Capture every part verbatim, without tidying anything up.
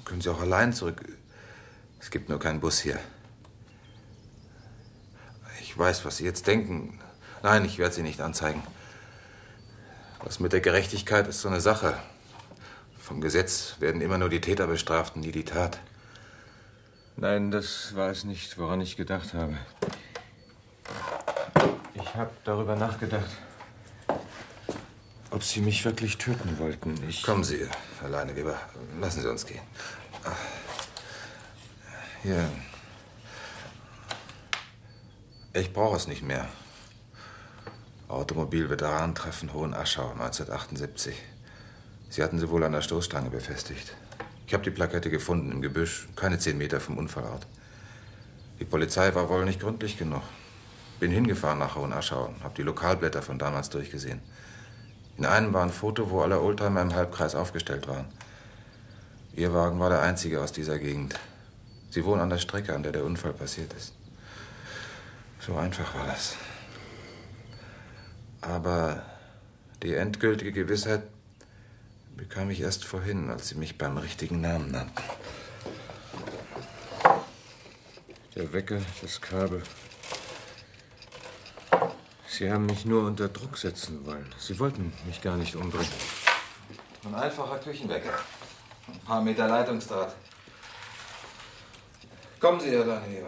können Sie auch allein zurück. Es gibt nur keinen Bus hier. Ich weiß, was Sie jetzt denken. Nein, ich werde Sie nicht anzeigen. Was mit der Gerechtigkeit ist so eine Sache. Vom Gesetz werden immer nur die Täter bestraft und nie die Tat. Nein, das war es nicht, woran ich gedacht habe. Ich habe darüber nachgedacht, ob Sie mich wirklich töten wollten. Ich... Kommen Sie, Herr Leineweber. Lassen Sie uns gehen. Hier. Ich brauche es nicht mehr. Automobil-Veteranentreffen Hohenaschau neunzehnhundertachtundsiebzig. Sie hatten sie wohl an der Stoßstange befestigt. Ich habe die Plakette gefunden im Gebüsch, keine zehn Meter vom Unfallort. Die Polizei war wohl nicht gründlich genug. Bin hingefahren nach Hohenaschau und habe die Lokalblätter von damals durchgesehen. In einem war ein Foto, wo alle Oldtimer im Halbkreis aufgestellt waren. Ihr Wagen war der einzige aus dieser Gegend. Sie wohnen an der Strecke, an der der Unfall passiert ist. So einfach war das. Aber die endgültige Gewissheit bekam ich erst vorhin, als Sie mich beim richtigen Namen nannten. Der Wecker, das Kabel. Sie haben mich nur unter Druck setzen wollen. Sie wollten mich gar nicht umbringen. Ein einfacher Küchenwecker. Ein paar Meter Leitungsdraht. Kommen Sie, Herr Leineweber.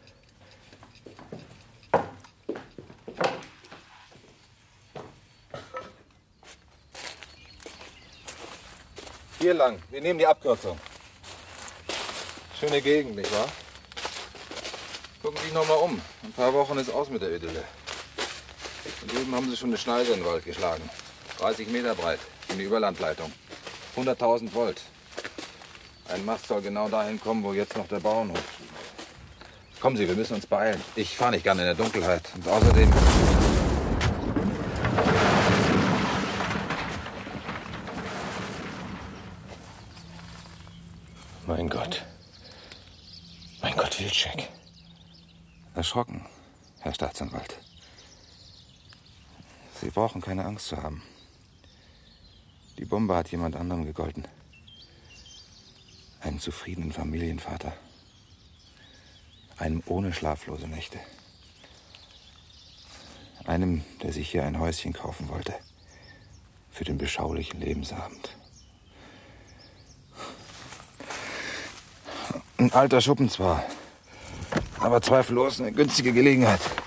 Hier lang. Wir nehmen die Abkürzung. Schöne Gegend, nicht wahr? Gucken Sie sich noch mal um. Ein paar Wochen ist aus mit der Idylle. Und eben haben Sie schon eine Schneise in den Wald geschlagen. dreißig Meter breit. In die Überlandleitung. hunderttausend Volt. Ein Mast soll genau dahin kommen, wo jetzt noch der Bauernhof steht. Kommen Sie, wir müssen uns beeilen. Ich fahre nicht gerne in der Dunkelheit. Und außerdem... Mein Gott. Mein Gott, Wilczek. Erschrocken, Herr Staatsanwalt. Sie brauchen keine Angst zu haben. Die Bombe hat jemand anderem gegolten. Einem zufriedenen Familienvater. Einem ohne schlaflose Nächte. Einem, der sich hier ein Häuschen kaufen wollte. Für den beschaulichen Lebensabend. Ein alter Schuppen zwar, aber zweifellos eine günstige Gelegenheit.